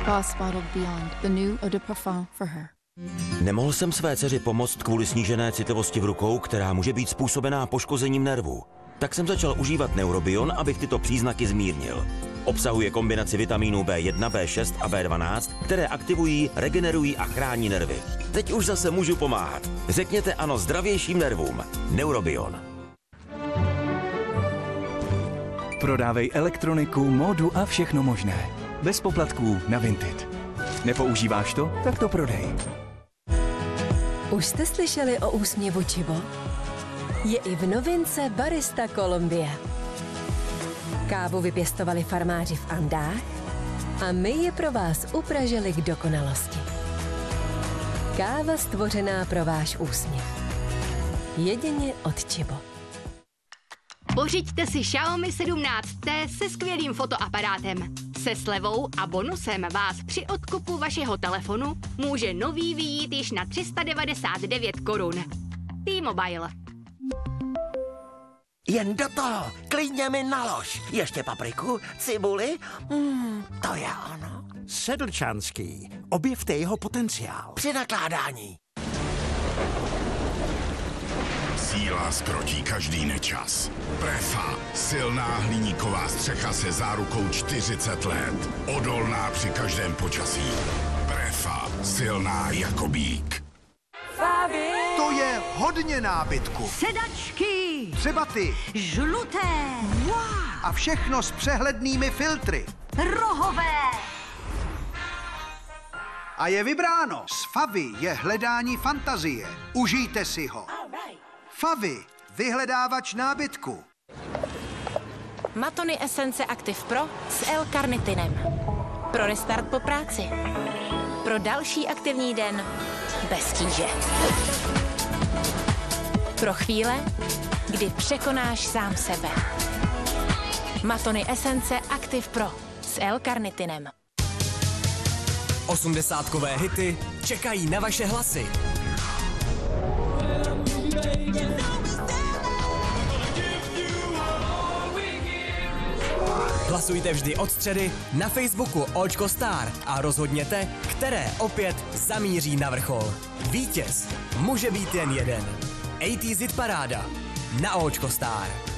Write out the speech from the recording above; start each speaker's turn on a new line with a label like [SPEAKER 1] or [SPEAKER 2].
[SPEAKER 1] Boss Bottled Beyond, the new eau de parfum for her.
[SPEAKER 2] Nemohl jsem své dceři pomoct kvůli snížené citlivosti v rukou, která může být způsobená poškozením nervů. Tak jsem začal užívat Neurobion, abych tyto příznaky zmírnil. Obsahuje kombinaci vitamínů B1, B6 a B12, které aktivují, regenerují a chrání nervy. Teď už zase můžu pomáhat. Řekněte ano zdravějším nervům. Neurobion.
[SPEAKER 3] Prodávej elektroniku, módu a všechno možné. Bez poplatků na Vinted. Nepoužíváš to? Tak to prodej.
[SPEAKER 4] Už jste slyšeli o úsměvu Chibo? Je i v novince Barista Colombia. Kávu vypěstovali farmáři v Andách a my je pro vás upražili k dokonalosti. Káva stvořená pro váš úsměv. Jedině od Chibo.
[SPEAKER 5] Pořiďte si Xiaomi 17T se skvělým fotoaparátem. Se slevou a bonusem vás při odkupu vašeho telefonu může nový vyjít již na 399 korun. T-Mobile.
[SPEAKER 6] Jen do toho, klidně mi nalož. Ještě papriku, cibuli, to je ono.
[SPEAKER 7] Sedlčanský, objevte jeho potenciál.
[SPEAKER 6] Při nakládání.
[SPEAKER 8] Síla zkrotí každý nečas. Prefa, silná hliníková střecha se zárukou 40 let. Odolná při každém počasí. Prefa, silná jako bík.
[SPEAKER 7] To je hodně nábytku.
[SPEAKER 5] Sedačky,
[SPEAKER 7] Třeba ty.
[SPEAKER 5] žluté,
[SPEAKER 7] A všechno s přehlednými filtry.
[SPEAKER 5] rohové.
[SPEAKER 7] A je vybráno. Z Favy je hledání fantazie. Užijte si ho. Favy, vyhledávač nábytku.
[SPEAKER 9] Matony Essence Active Pro s L-karnitinem. Pro restart po práci. Pro další aktivní den bez tíže. Pro chvíle, kdy překonáš sám sebe. Matony Essence Active Pro s L-karnitinem.
[SPEAKER 10] 80kové hity čekají na vaše hlasy. Hlasujte vždy od středy na Facebooku Očko Star a rozhodněte, které opět zamíří na vrchol. Vítěz může být jen jeden. AT Hit Paráda na Očko Star.